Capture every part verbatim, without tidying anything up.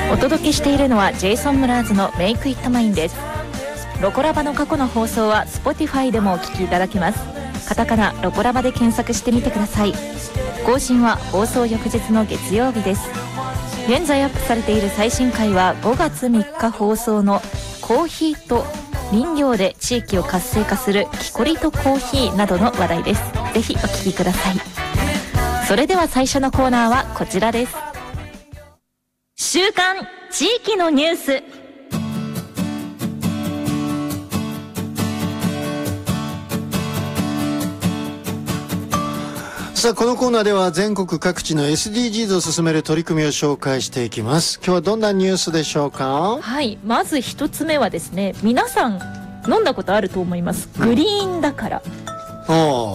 お届けしているのはジェイソン・ムラーズのメイクイットマインです。ロコラバの過去の放送は Spotify でもお聞きいただけます。カタカナロコラバで検索してみてください。更新は放送翌日の月曜日です。現在アップされている最新回はごがつみっか放送のコーヒーと林業で地域を活性化するキコリとコーヒーなどの話題です。ぜひお聞きください。それでは最初のコーナーはこちらです。週刊地域のニュース。 さあ、このコーナーでは全国各地の エスディージーズ を進める取り組みを紹介していきます。今日はどんなニュースでしょうか？ はい、まず一つ目はですね、皆さん飲んだことあると思います。グリーンだから、うん、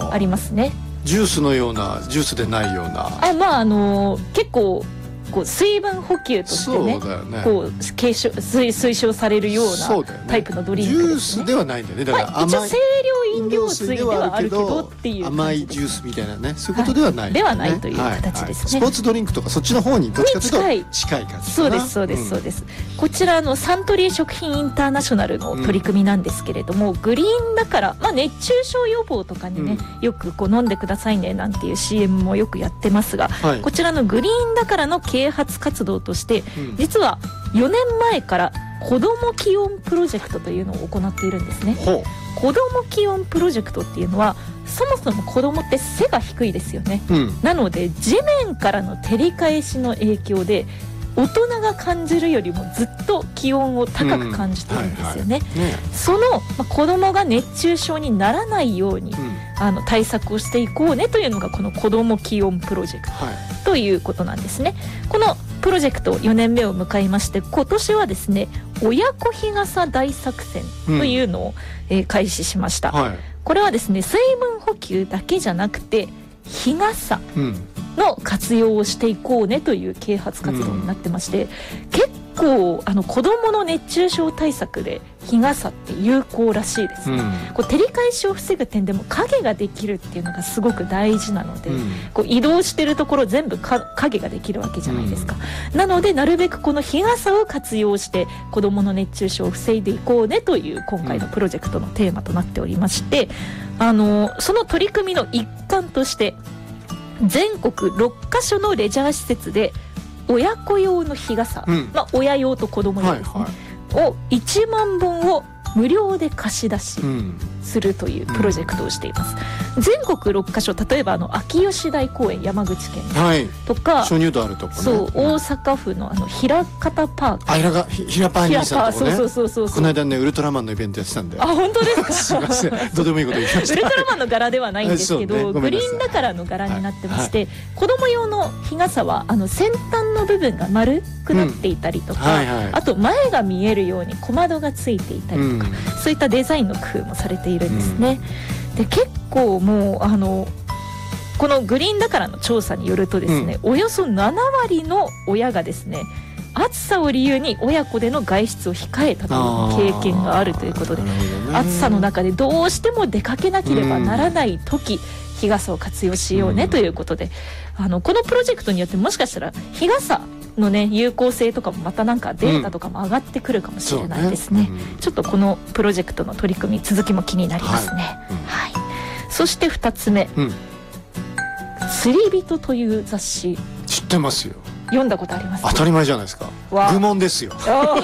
ありますね。 ジュースのような、ジュースでないような。 あ、まああのー、結構こう水分補給としてね、 そうだよね、 こう継承推推奨されるようなタイプのドリンクですね。 ジュースではないんだよね。だから甘い、 まあ、一応清涼飲料水ではあるけどっていう甘いジュースみたいなね、そういうことではない、ね、 ではないという形ですね、はいはい、 スポーツドリンクとかそっちの方にどっちかというと近い感じかな。 そうですそうですそうです、うん、こちらのサントリー食品インターナショナルの取り組みなんですけれども、うん、グリーンだから、まあ、熱中症予防とかにね、うん、よくこう飲んでくださいねなんていう シーエム もよくやってますが、はい、こちらのグリーンだからの啓発活動として、うん、実はよねんまえから子ども気温プロジェクトというのを行っているんですね。子ども気温プロジェクトっていうのは、そもそも子どもって背が低いですよね、うん、なので地面からの照り返しの影響で大人が感じるよりもずっと気温を高く感じているんですよね、うんはいはいね、その、まあ、子どもが熱中症にならないように、うん、あの対策をしていこうねというのがこの子ども気温プロジェクト、はい、ということなんですね。このプロジェクトよねんめを迎えまして、今年はですね、親子日傘大作戦というのを、うんえー、開始しました、はい、これはですね、水分補給だけじゃなくて日傘の活用をしていこうねという啓発活動になってまして、うん、結構あの子どもの熱中症対策で日傘って有効らしいですね、うん、こう照り返しを防ぐ点でも影ができるっていうのがすごく大事なので、うん、こう移動してるところ全部か影ができるわけじゃないですか、うん、なのでなるべくこの日傘を活用して子どもの熱中症を防いでいこうねという今回のプロジェクトのテーマとなっておりまして、あのその取り組みの一環として全国ろっかしょのレジャー施設で親子用の日傘、うんまあ、親用と子供用ですね、はいはい、をいちまんぼんを無料で貸し出しするというプロジェクトをしています、うん、全国ろっかしょ、例えばあの秋吉台公園山口県とか、 鍾乳洞あるとこね、 そう大阪府のあの枚方パーク、 あ、ひらがひらパーニーさんとこね、 そうそうそうそう、 この間ねウルトラマンのイベントやってたんで。 あ、本当ですか？ すいません、どうでもいいこと言いました。 ウルトラマンの柄ではないんですけど、 ね、 グリーンだからの柄になってまして、はいはい、子供用の日傘はあの先端の部分が丸くなっていたりとか、うんはいはい、あと前が見えるように小窓がついていたりとか、うん、そういったデザインの工夫もされているんですね、うん、で結構もうあのこのグリーンだからの調査によるとですね、うん、およそななわりの親がですね、暑さを理由に親子での外出を控えたという経験があるということで、暑さの中でどうしても出かけなければならない時、日傘を活用しようねということで、あのこのプロジェクトによってもしかしたら日傘のね有効性とかもまたなんかデータとかも上がってくるかもしれないですね、うんねうん、ちょっとこのプロジェクトの取り組み続きも気になりますね、はいうんはい、そしてふたつめ、うん、釣り人という雑誌、 知ってますよ。 読んだことありますか？ 当たり前じゃないですか。愚問ですよ。この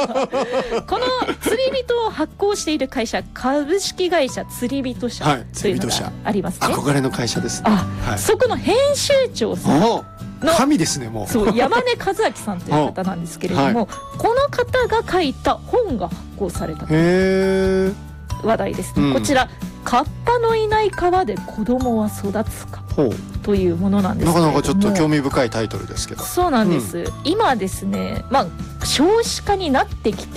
釣り人を発行している会社、株式会社釣り人社というのがありますね、 憧れの会社ですね。 あ、はい、そこの編集長さんの神ですね。もうそう山根和明さんという方なんですけれども、はい、この方が書いた本が発行されたという話題ですね、うん、こちらカッパのいない川で子供は育つかというものなんですけれども、 なかなかちょっと興味深いタイトルですけど、 そうなんです、うん、今ですね、まあ少子化になってきて